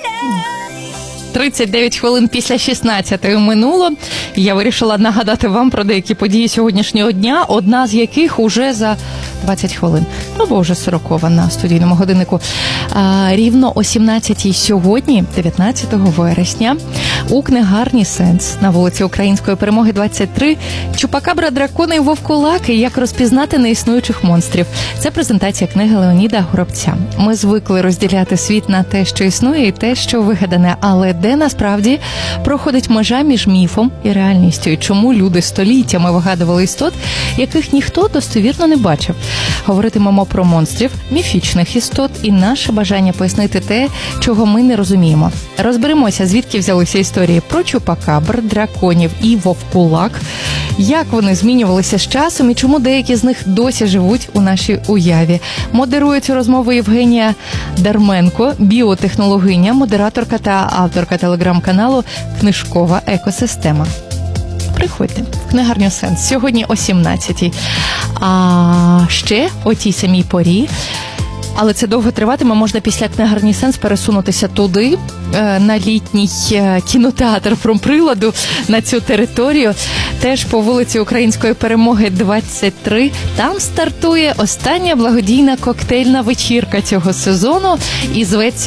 39 хвилин після 16-ї минуло. Я вирішила нагадати вам про деякі події сьогоднішнього дня, одна з яких уже за 20 хвилин, бо вже 40-ва на студійному годиннику. Рівно о 17-й сьогодні, 19 вересня, у книгарні «Сенс» на вулиці Української Перемоги, 23, «Чупакабра, дракони і вовкулаки. Як розпізнати неіснуючих монстрів». Це презентація книги Леоніда Горобця. Ми звикли розділяти світ на те, що існує, і те, що вигадане, але де насправді проходить межа між міфом і реальністю, і чому люди століттями вигадували істот, яких ніхто достовірно не бачив. Говоритимемо про монстрів, міфічних істот і наше бажання пояснити те, чого ми не розуміємо. Розберемося, звідки взялися історії про чупакабр, драконів і вовкулак, як вони змінювалися з часом і чому деякі з них досі живуть у нашій уяві. Модерує цю розмову Євгенія Дарменко, біотехнологиня, модераторка та авторка телеграм-каналу «Книжкова екосистема». Приходьте в книгарню «Сенс» сьогодні о 17-й. А ще о тій самій порі, але це довго триватиме, можна після книгарні «Сенс» пересунутися туди, на літній кінотеатр промприладу, на цю територію, теж по вулиці Української Перемоги, 23. Там стартує остання благодійна коктейльна вечірка цього сезону і зветься